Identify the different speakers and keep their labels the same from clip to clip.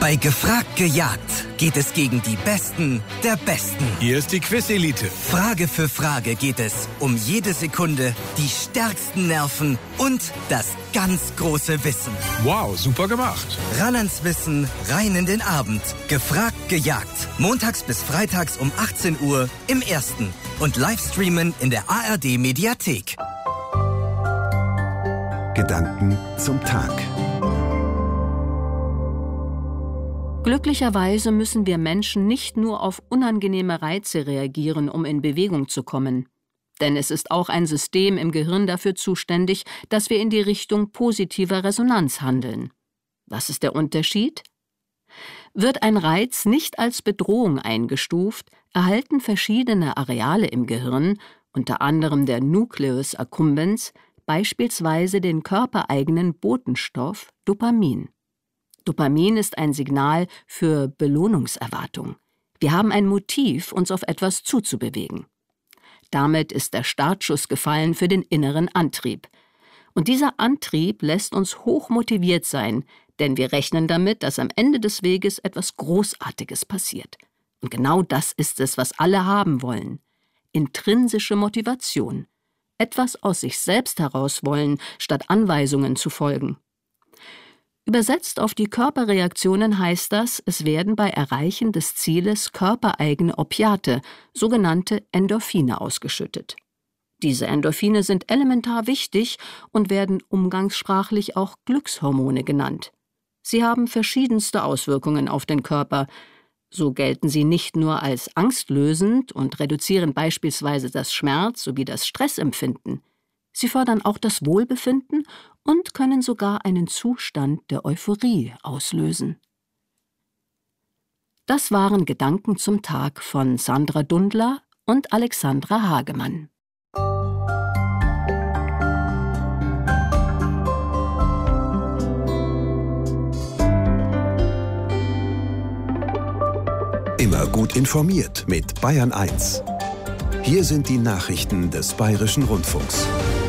Speaker 1: Bei Gefragt gejagt geht es gegen die Besten der Besten.
Speaker 2: Hier ist die Quiz-Elite.
Speaker 1: Frage für Frage geht es um jede Sekunde, die stärksten Nerven und das ganz große Wissen.
Speaker 2: Wow, super gemacht.
Speaker 1: Ran ans Wissen, rein in den Abend. Gefragt gejagt. Montags bis freitags um 18 Uhr im Ersten. Und Livestreamen in der ARD-Mediathek.
Speaker 3: Gedanken zum Tag.
Speaker 4: Glücklicherweise müssen wir Menschen nicht nur auf unangenehme Reize reagieren, um in Bewegung zu kommen. Denn es ist auch ein System im Gehirn dafür zuständig, dass wir in die Richtung positiver Resonanz handeln. Was ist der Unterschied? Wird ein Reiz nicht als Bedrohung eingestuft, erhalten verschiedene Areale im Gehirn, unter anderem der Nucleus accumbens, beispielsweise den körpereigenen Botenstoff Dopamin. Dopamin ist ein Signal für Belohnungserwartung. Wir haben ein Motiv, uns auf etwas zuzubewegen. Damit ist der Startschuss gefallen für den inneren Antrieb. Und dieser Antrieb lässt uns hoch motiviert sein, denn wir rechnen damit, dass am Ende des Weges etwas Großartiges passiert. Und genau das ist es, was alle haben wollen. Intrinsische Motivation. Etwas aus sich selbst heraus wollen, statt Anweisungen zu folgen. Übersetzt auf die Körperreaktionen heißt das, es werden bei Erreichen des Zieles körpereigene Opiate, sogenannte Endorphine, ausgeschüttet. Diese Endorphine sind elementar wichtig und werden umgangssprachlich auch Glückshormone genannt. Sie haben verschiedenste Auswirkungen auf den Körper. So gelten sie nicht nur als angstlösend und reduzieren beispielsweise das Schmerz- sowie das Stressempfinden. Sie fördern auch das Wohlbefinden und können sogar einen Zustand der Euphorie auslösen. Das waren Gedanken zum Tag von Sandra Dundler und Alexandra Hagemann.
Speaker 3: Immer gut informiert mit Bayern 1. Hier sind die Nachrichten des Bayerischen Rundfunks.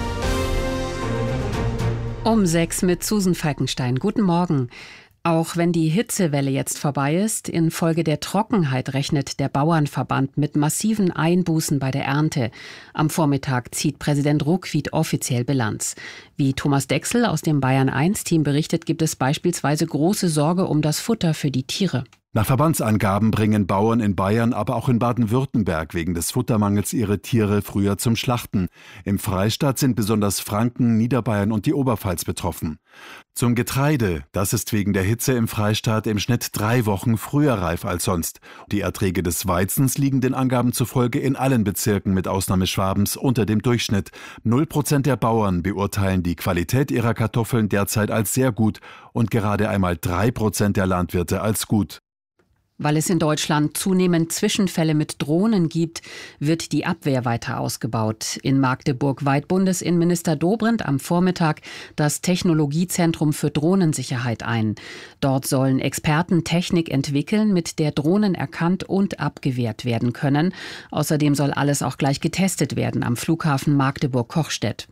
Speaker 5: Um 6 mit Susan Falkenstein. Guten Morgen. Auch wenn die Hitzewelle jetzt vorbei ist, infolge der Trockenheit rechnet der Bauernverband mit massiven Einbußen bei der Ernte. Am Vormittag zieht Präsident Ruckwied offiziell Bilanz. Wie Thomas Dechsel aus dem Bayern-1-Team berichtet, gibt es beispielsweise große Sorge um das Futter für die Tiere.
Speaker 6: Nach Verbandsangaben bringen Bauern in Bayern, aber auch in Baden-Württemberg wegen des Futtermangels ihre Tiere früher zum Schlachten. Im Freistaat sind besonders Franken, Niederbayern und die Oberpfalz betroffen. Zum Getreide, das ist wegen der Hitze im Freistaat im Schnitt 3 Wochen früher reif als sonst. Die Erträge des Weizens liegen den Angaben zufolge in allen Bezirken mit Ausnahme Schwabens unter dem Durchschnitt. 0% der Bauern beurteilen die Qualität ihrer Kartoffeln derzeit als sehr gut und gerade einmal 3% der Landwirte als gut.
Speaker 5: Weil es in Deutschland zunehmend Zwischenfälle mit Drohnen gibt, wird die Abwehr weiter ausgebaut. In Magdeburg weiht Bundesinnenminister Dobrindt am Vormittag das Technologiezentrum für Drohnensicherheit ein. Dort sollen Experten Technik entwickeln, mit der Drohnen erkannt und abgewehrt werden können. Außerdem soll alles auch gleich getestet werden am Flughafen Magdeburg-Kochstedt.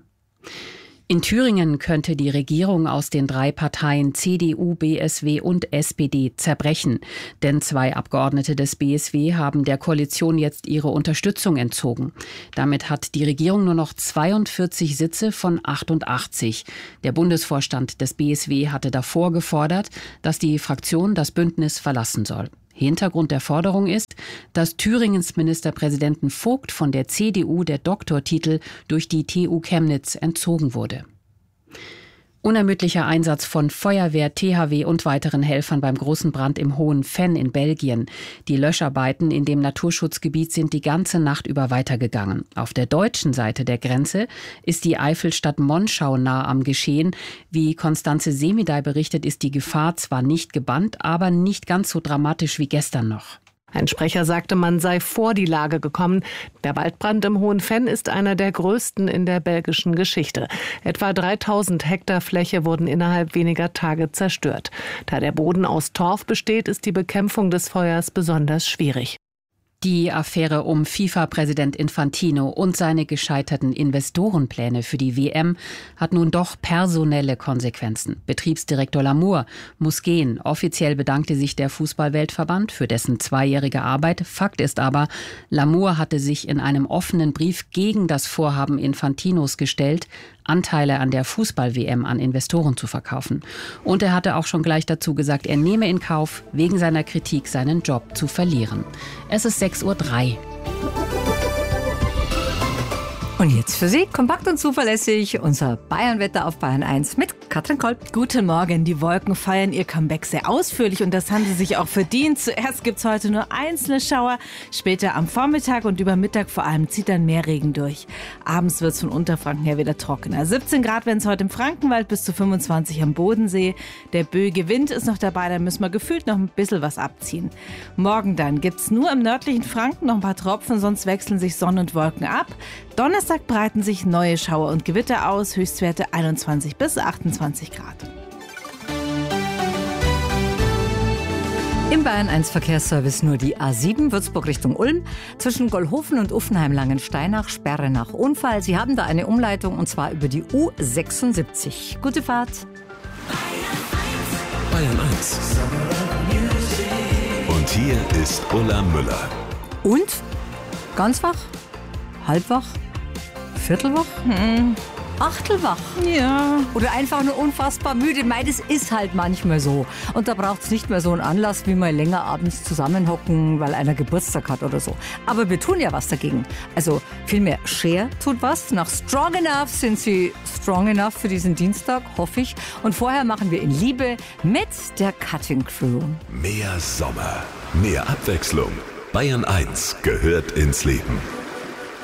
Speaker 5: In Thüringen könnte die Regierung aus den 3 Parteien CDU, BSW und SPD zerbrechen. Denn 2 Abgeordnete des BSW haben der Koalition jetzt ihre Unterstützung entzogen. Damit hat die Regierung nur noch 42 Sitze von 88. Der Bundesvorstand des BSW hatte davor gefordert, dass die Fraktion das Bündnis verlassen soll. Hintergrund der Forderung ist, dass Thüringens Ministerpräsidenten Vogt von der CDU der Doktortitel durch die TU Chemnitz entzogen wurde. Unermüdlicher Einsatz von Feuerwehr, THW und weiteren Helfern beim großen Brand im Hohen Venn in Belgien. Die Löscharbeiten in dem Naturschutzgebiet sind die ganze Nacht über weitergegangen. Auf der deutschen Seite der Grenze ist die Eifelstadt Monschau nah am Geschehen. Wie Konstanze Semidey berichtet, ist die Gefahr zwar nicht gebannt, aber nicht ganz so dramatisch wie gestern noch.
Speaker 7: Ein Sprecher sagte, man sei vor die Lage gekommen. Der Waldbrand im Hohen Venn ist einer der größten in der belgischen Geschichte. Etwa 3000 Hektar Fläche wurden innerhalb weniger Tage zerstört. Da der Boden aus Torf besteht, ist die Bekämpfung des Feuers besonders schwierig.
Speaker 5: Die Affäre um FIFA-Präsident Infantino und seine gescheiterten Investorenpläne für die WM hat nun doch personelle Konsequenzen. Betriebsdirektor Lamour muss gehen. Offiziell bedankte sich der Fußballweltverband für dessen 2-jährige Arbeit. Fakt ist aber, Lamour hatte sich in einem offenen Brief gegen das Vorhaben Infantinos gestellt, Anteile an der Fußball-WM an Investoren zu verkaufen. Und er hatte auch schon gleich dazu gesagt, er nehme in Kauf, wegen seiner Kritik seinen Job zu verlieren. Es ist 6:03 Uhr.
Speaker 8: Und jetzt für Sie, kompakt und zuverlässig, unser Bayern-Wetter auf Bayern 1 mit Katrin Kolb.
Speaker 9: Guten Morgen, die Wolken feiern ihr Comeback sehr ausführlich und das haben sie sich auch verdient. Zuerst gibt es heute nur einzelne Schauer, später am Vormittag und über Mittag vor allem zieht dann mehr Regen durch. Abends wird es von Unterfranken her wieder trockener. 17 Grad werden es heute im Frankenwald, bis zu 25 am Bodensee. Der böige Wind ist noch dabei, da müssen wir gefühlt noch ein bisschen was abziehen. Morgen dann gibt es nur im nördlichen Franken noch ein paar Tropfen, sonst wechseln sich Sonne und Wolken ab. Donnerstag breiten sich neue Schauer und Gewitter aus, Höchstwerte 21 bis 28 Grad.
Speaker 8: Im Bayern 1 Verkehrsservice nur die A7 Würzburg Richtung Ulm. Zwischen Gollhofen und Uffenheim-Langensteinach Sperre nach Unfall. Sie haben da eine Umleitung und zwar über die U76. Gute Fahrt.
Speaker 10: Bayern 1. Und hier ist Ulla Müller.
Speaker 8: Und? Ganz wach? Halbwach? Viertelwach? Achtelwach?
Speaker 9: Ja.
Speaker 8: Oder einfach nur unfassbar müde. Mei, das ist halt manchmal so. Und da braucht es nicht mehr so einen Anlass, wie mal länger abends zusammenhocken, weil einer Geburtstag hat oder so. Aber wir tun ja was dagegen. Also vielmehr Cher tut was. Nach Strong Enough sind sie strong enough für diesen Dienstag, hoffe ich. Und vorher machen wir in Liebe mit der Cutting Crew.
Speaker 10: Mehr Sommer, mehr Abwechslung. Bayern 1 gehört ins Leben.